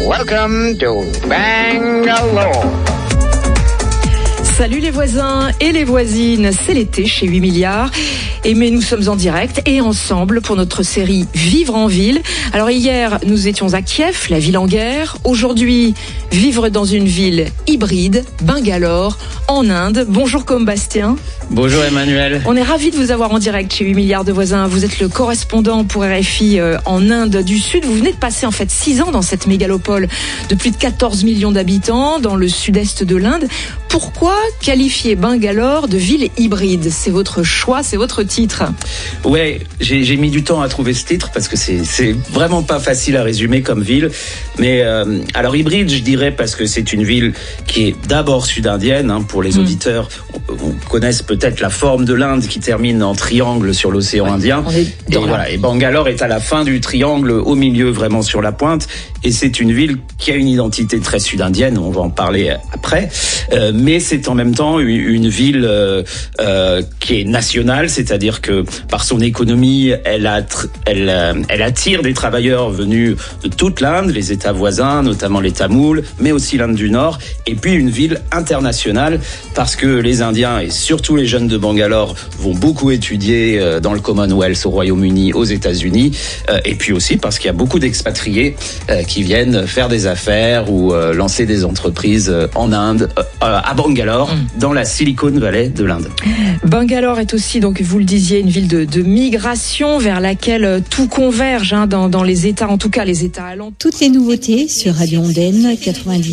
Welcome to Bangalore. Salut les voisins et les voisines, c'est l'été chez 8 milliards. Mais nous sommes en direct et ensemble pour notre série Vivre en ville. Alors hier, nous étions à Kiev, la ville en guerre. Aujourd'hui, vivre dans une ville hybride, Bangalore, en Inde. Bonjour Bastien. Bonjour Emmanuel. On est ravis de vous avoir en direct chez 8 milliards de voisins. Vous êtes le correspondant pour RFI en Inde du Sud. Vous venez de passer en fait 6 ans dans cette mégalopole de plus de 14 millions d'habitants dans le sud-est de l'Inde. Pourquoi qualifier Bangalore de ville hybride ? C'est votre choix, c'est votre titre. Ouais, j'ai mis du temps à trouver ce titre parce que c'est vraiment pas facile à résumer comme ville. Mais alors hybride, je dirais parce que c'est une ville qui est d'abord sud-indienne. Pour les auditeurs, on connaisse peut-être la forme de l'Inde qui termine en triangle sur l'océan Indien. Et Bangalore est à la fin du triangle, au milieu, vraiment sur la pointe. Et c'est une ville qui a une identité très sud-indienne. On va en parler après. Mais c'est en même temps une ville qui est nationale, c'est-à-dire que par son économie, elle attire des travailleurs venus de toute l'Inde, les États voisins, notamment les Tamouls, mais aussi l'Inde du Nord, et puis une ville internationale parce que les Indiens et surtout les jeunes de Bangalore vont beaucoup étudier dans le Commonwealth au Royaume-Uni, aux États-Unis, et puis aussi parce qu'il y a beaucoup d'expatriés qui viennent faire des affaires ou lancer des entreprises en Inde, à Bangalore, dans la Silicon Valley de l'Inde. Bangalore est aussi, donc vous le disiez, une ville de migration vers laquelle tout converge dans les États, en tout cas les États alentours. Toutes les nouveautés sur Radio Ondaine 90.